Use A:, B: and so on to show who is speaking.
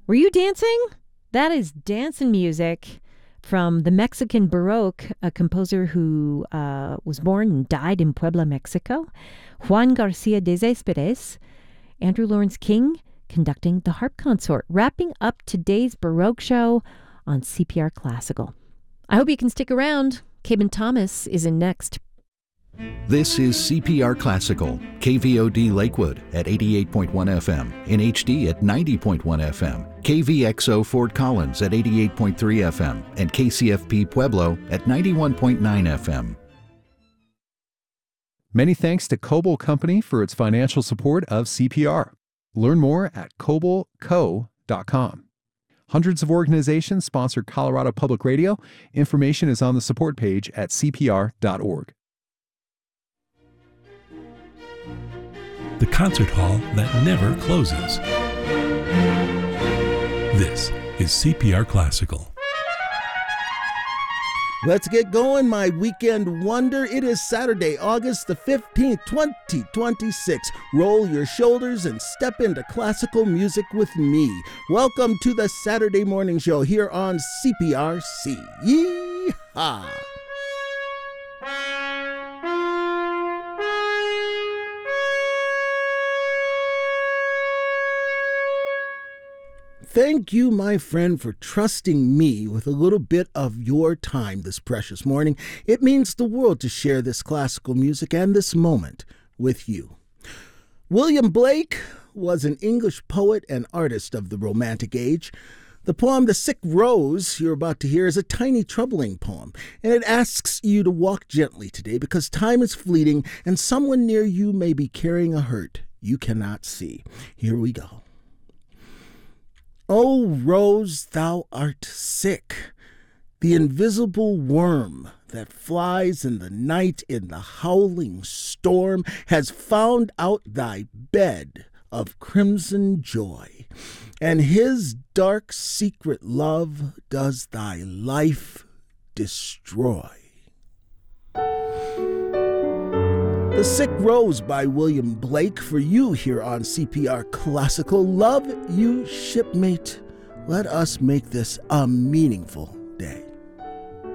A: Were you dancing? That is dancing music from the Mexican Baroque, a composer who was born and died in Puebla, Mexico. Juan Garcia de Céspedes, Andrew Lawrence King conducting the harp consort, wrapping up today's Baroque show on CPR Classical. I hope you can stick around. Cabin Thomas is in next.
B: This is CPR Classical, KVOD Lakewood at 88.1 FM, in HD at 90.1 FM, KVXO Fort Collins at 88.3 FM, and KCFP Pueblo at 91.9 FM.
C: Many thanks to Coble Company for its financial support of CPR. Learn more at cobleco.com. Hundreds of organizations sponsor Colorado Public Radio. Information is on the support page at cpr.org.
D: The concert hall that never closes. This is CPR Classical.
E: Let's get going, my weekend wonder. It is Saturday, August the 15th, 2026. Roll your shoulders and step into classical music with me. Welcome to the Saturday morning show here on CPRC. Yee-haw! Thank you, my friend, for trusting me with a little bit of your time this precious morning. It means the world to share this classical music and this moment with you. William Blake was an English poet and artist of the Romantic Age. The poem The Sick Rose you're about to hear is a tiny, troubling poem, and it asks you to walk gently today because time is fleeting and someone near you may be carrying a hurt you cannot see. Here we go. O rose, thou art sick, the invisible worm that flies in the night in the howling storm has found out thy bed of crimson joy, and his dark secret love does thy life destroy. The Sick Rose by William Blake for you here on CPR Classical. Love you, shipmate. Let us make this a meaningful